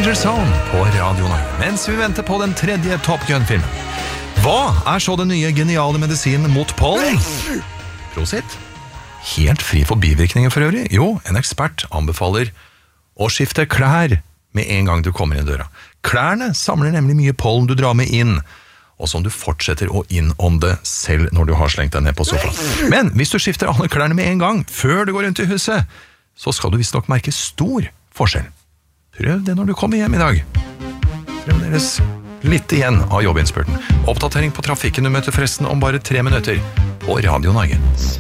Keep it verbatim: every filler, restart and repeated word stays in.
Danger Zone på Radio Norge, mens vi venter på den tredje Top Gun-filmen. Hva er så den nye geniale medisinen mot pollen? Prosit. Helt fri for bivirkninger for øvrig. Jo, en ekspert anbefaler å skifte klær med en gang du kommer inn døra. Klærne samler nemlig mye pollen du drar med inn, og som du fortsetter å innånde selv når du har slengt deg ned på sofaen. Men hvis du skifter alle klærne med en gang, før du går rundt i huset, så skal du visst nok merke stor forskjell. Prøv det når du kommer hjem i dag. Fremdeles litt igjen av jobbinnspurten. Oppdatering på trafikken du møter forresten om bare tre minutter på Radio Norge.